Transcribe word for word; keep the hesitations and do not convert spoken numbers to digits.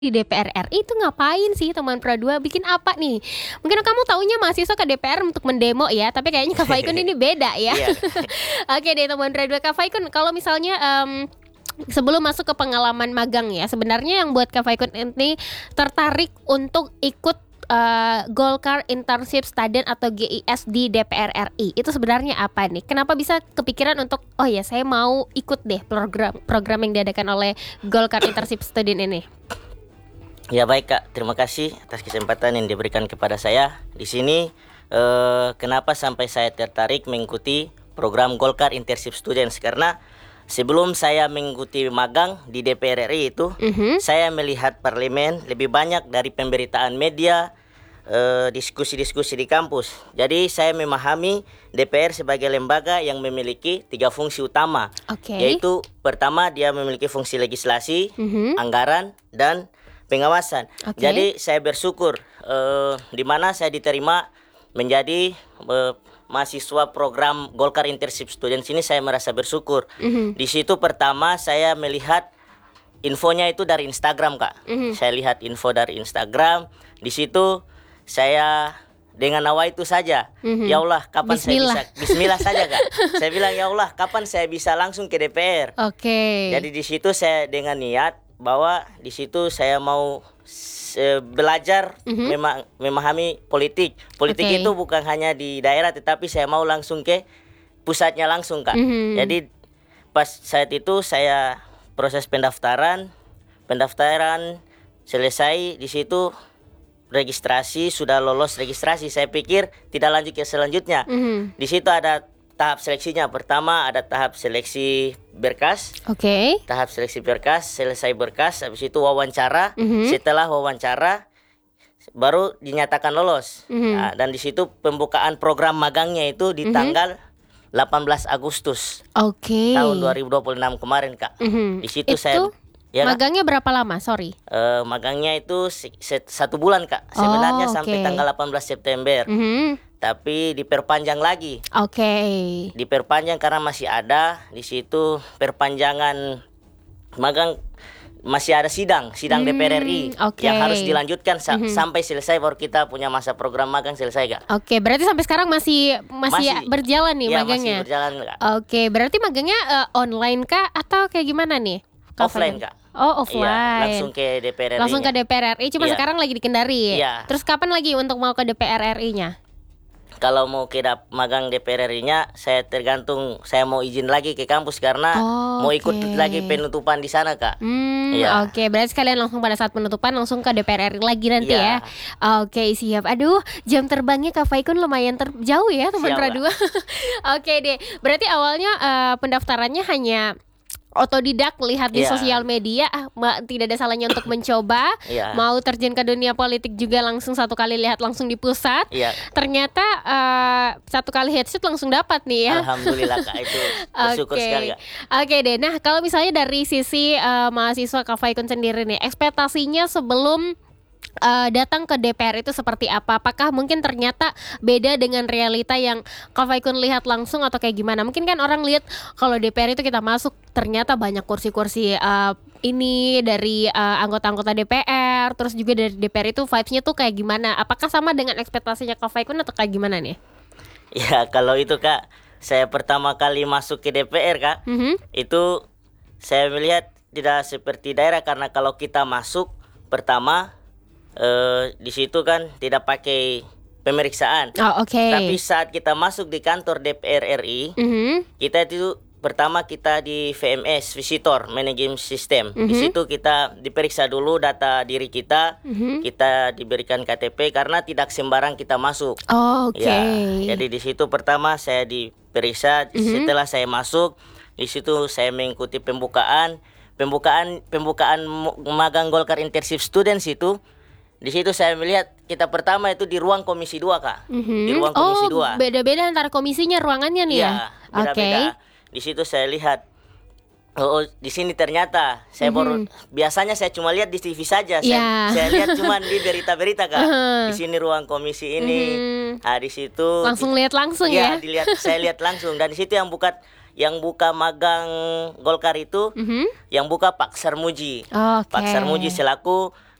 Di D P R R I itu ngapain sih teman Pro dua? Bikin apa nih? Mungkin kamu taunya mahasiswa ke D P R untuk mendemo ya, tapi kayaknya Kak Faikun ini beda ya. Iya. Oke deh teman Pro dua, Kak Faikun kalau misalnya em, sebelum masuk ke pengalaman magang ya, sebenarnya yang buat Kak Faikun ini tertarik untuk ikut eh, Golkar Internship Student atau G I S di D P R R I itu sebenarnya apa nih? Kenapa bisa kepikiran untuk oh ya saya mau ikut deh program program yang diadakan oleh Golkar Internship Student ini? Ya baik Kak, terima kasih atas kesempatan yang diberikan kepada saya. Di sini eh, kenapa sampai saya tertarik mengikuti program Golkar Internship Students, karena sebelum saya mengikuti magang di D P R R I itu, Mhm. saya melihat parlemen lebih banyak dari pemberitaan media, eh, diskusi-diskusi di kampus. Jadi saya memahami D P R sebagai lembaga yang memiliki tiga fungsi utama, Oke. yaitu pertama dia memiliki fungsi legislasi, Mhm. anggaran, dan pengawasan. Oke. Jadi saya bersyukur eh, di mana saya diterima menjadi eh, mahasiswa program Golkar Internship Students ini, saya merasa bersyukur. Mhm. Di situ pertama saya melihat infonya itu dari Instagram Kak. Mhm. Saya lihat info dari Instagram. Di situ saya dengan nawa itu saja. Mhm. Ya Allah, kapan Bismillah. saya bisa Bismillah saja Kak. Saya bilang ya Allah, kapan saya bisa langsung ke D P R. Oke. Jadi di situ saya dengan niat bahwa di situ saya mau se- belajar Mhm. mema- memahami politik. Politik Oke. itu bukan hanya di daerah, tetapi saya mau langsung ke pusatnya langsung Kak. Mhm. Jadi pas saat itu saya proses pendaftaran, pendaftaran selesai, di situ registrasi, sudah lolos registrasi. Saya pikir tidak lanjut ke selanjutnya. Mhm. Di situ ada tahap seleksinya. Pertama ada tahap seleksi berkas. Oke. Tahap seleksi berkas, selesai berkas, habis itu wawancara. Mhm. Setelah wawancara baru dinyatakan lolos. Mhm. Nah, dan di situ pembukaan program magangnya itu di Mhm. tanggal delapan belas Agustus Oke. tahun dua ribu dua puluh enam kemarin Kak. Mhm. Di situ Itu saya ya, Kak. magangnya berapa lama? Sorry. Eh, magangnya itu se- se- satu bulan Kak. Sebenarnya Oh, sampai oke. tanggal delapan belas September. Mhm. Tapi diperpanjang lagi. Oke. Diperpanjang karena masih ada di situ perpanjangan magang, masih ada sidang sidang Hmm, D P R R I oke. yang harus dilanjutkan sa- Mhm. sampai selesai, baru kita punya masa program magang selesai Kak. Oke, berarti sampai sekarang masih masih, Masih. berjalan nih Ya, magangnya. masih berjalan Kak. Oke, berarti magangnya eh, online kah atau kayak gimana nih? Kak Offline Faikun? Kak. Oh, offline. Iya, langsung ke D P R R I. Langsung ke D P R R I, cuma Iya. sekarang lagi di Kendari. Iya. Terus kapan lagi untuk mau ke D P R R I-nya? Kalau mau ke dap- magang D P R R I-nya, saya tergantung saya mau izin lagi ke kampus karena Oh, mau ikut oke. lagi penutupan di sana Kak. Hmm, Iya. oke. Berarti sekalian langsung pada saat penutupan langsung ke D P R R I lagi nanti Iya. ya. Oke, siap. Aduh, jam terbangnya Kak Faikun lumayan ter- jauh ya, teman Siap, Pra Kak. dua. Oke deh. Berarti awalnya eh, pendaftarannya hanya otodidak, lihat di Iya. sosial media, ah, ma- tidak ada salahnya untuk mencoba. Iya. Mau terjun ke dunia politik juga langsung satu kali lihat langsung di pusat. Iya. Ternyata eh, satu kali headshot langsung dapat nih ya. Alhamdulillah Kak, itu bersyukur Oke. sekali Kak. Oke deh. Nah, kalau misalnya dari sisi eh, mahasiswa Kak Faikun sendiri nih, ekspektasinya sebelum eh, datang ke D P R itu seperti apa? Apakah mungkin ternyata beda dengan realita yang Kak Faikun lihat langsung atau kayak gimana? Mungkin kan orang lihat kalau D P R itu kita masuk ternyata banyak kursi-kursi eh, ini dari eh, anggota-anggota D P R, terus juga dari D P R itu vibes-nya tuh kayak gimana? Apakah sama dengan ekspektasinya Kak Faikun atau kayak gimana nih? Ya kalau itu Kak, saya pertama kali masuk ke D P R Kak, Mhm. itu saya melihat tidak seperti daerah, karena kalau kita masuk pertama eh, di situ kan tidak pakai pemeriksaan. Oh, oke. Tapi saat kita masuk di kantor D P R R I, Mhm. kita itu pertama kita di V M S Visitor Management System. Di Mhm. situ kita diperiksa dulu data diri kita, Mhm. kita diberikan K T P karena tidak sembarang kita masuk. Oh, oke. Ya, jadi di situ pertama saya diperiksa. Mhm. Setelah saya masuk, di situ saya mengikuti pembukaan, pembukaan, pembukaan mo- magang Golkar Internship Students itu. Di situ saya melihat kita pertama itu di ruang komisi dua Kak, Mhm. di ruang komisi oh, dua. beda-beda antara komisinya, ruangannya nih ya. Iya, beda-beda. Di situ saya lihat, oh, oh, di sini ternyata saya baru, biasanya saya cuma lihat di T V saja. Saya, Iya. saya lihat cuma di berita-berita Kak. Uh-huh. Di sini ruang komisi ini. Mhm. Nah, di situ Langsung lihat langsung ya. Iya, dilihat, saya lihat langsung. Dan di situ yang buka yang buka magang Golkar itu, Mhm. yang buka Pak Sarmuji. Oke. Pak Sarmuji selaku